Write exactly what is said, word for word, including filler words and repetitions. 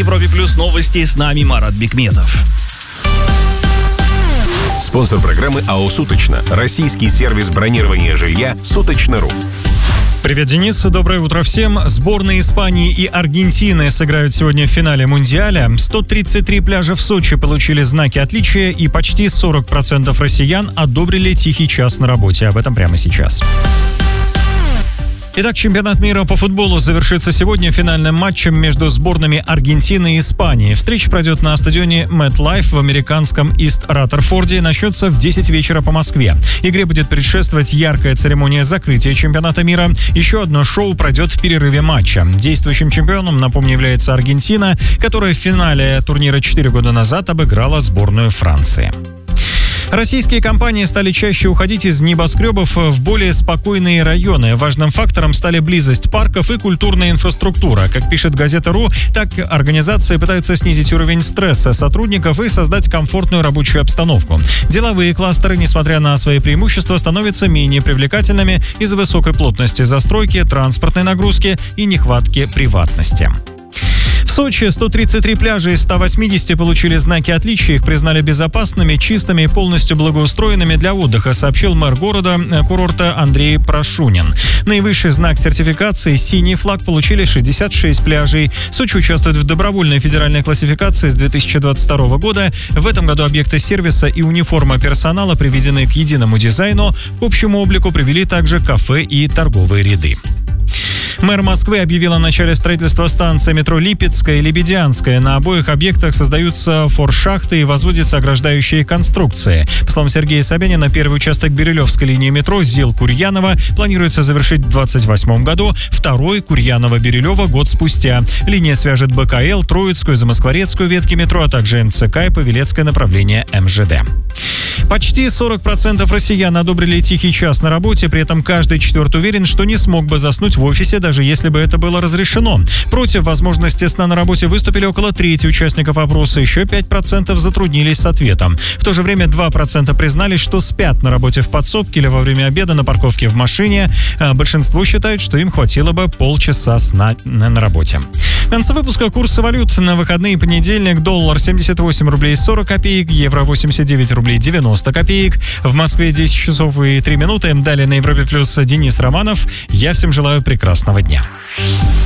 Европе Плюс новости. С нами Марат Бекметов. Спонсор программы АО «Суточно». Российский сервис бронирования жилья «Суточно.ру». Привет, Денис. Доброе утро всем. Сборные Испании и Аргентины сыграют сегодня в финале Мундиаля. сто тридцать три пляжа в Сочи получили знаки отличия, и почти сорок процентов россиян одобрили тихий час на работе. Об этом прямо сейчас. Итак, чемпионат мира по футболу завершится сегодня финальным матчем между сборными Аргентины и Испании. Встреча пройдет на стадионе MetLife в американском Ист-Раттерфорде и начнется в десять вечера по Москве. Игре будет предшествовать яркая церемония закрытия чемпионата мира. Еще одно шоу пройдет в перерыве матча. Действующим чемпионом, напомню, является Аргентина, которая в финале турнира четыре года назад обыграла сборную Франции. Российские компании стали чаще уходить из небоскребов в более спокойные районы. Важным фактором стали близость парков и культурная инфраструктура. Как пишет газета.ру, так организации пытаются снизить уровень стресса сотрудников и создать комфортную рабочую обстановку. Деловые кластеры, несмотря на свои преимущества, становятся менее привлекательными из-за высокой плотности застройки, транспортной нагрузки и нехватки приватности. В Сочи сто тридцать три пляжа из ста восьмидесяти получили знаки отличия. Их признали безопасными, чистыми и полностью благоустроенными для отдыха, сообщил мэр города курорта Андрей Прошунин. Наивысший знак сертификации «Синий флаг» получили шестьдесят шесть пляжей. Сочи участвует в добровольной федеральной классификации с две тысячи двадцать второго года. В этом году объекты сервиса и униформа персонала приведены к единому дизайну. К общему облику привели также кафе и торговые ряды. Мэр Москвы объявил о начале строительства станции метро Липецкая и Лебедянская. На обоих объектах создаются форшахты и возводятся ограждающие конструкции. По словам Сергея Собянина, первый участок Бирюлевской линии метро Зил-Курьянова планируется завершить в двадцать восьмом году, второй Курьянова-Бирюлева год спустя. Линия свяжет БКЛ, Троицкую, Замоскворецкую ветки метро, а также МЦК и Павелецкое направление МЖД. Почти сорок процентов россиян одобрили тихий час на работе, при этом каждый четвертый уверен, что не смог бы заснуть в офисе, даже если бы это было разрешено. Против возможности сна на работе выступили около трети участников опроса, еще пять процентов затруднились с ответом. В то же время два процента признались, что спят на работе в подсобке или во время обеда на парковке в машине. А большинство считают, что им хватило бы полчаса сна на работе. В конце выпуска курсы валют на выходные: понедельник доллар семьдесят восемь рублей сорок копеек, евро восемьдесят девять рублей девяносто копеек. В Москве десять часов и три минуты. Далее на Европе Плюс Денис Романов. Я всем желаю прекрасного дня.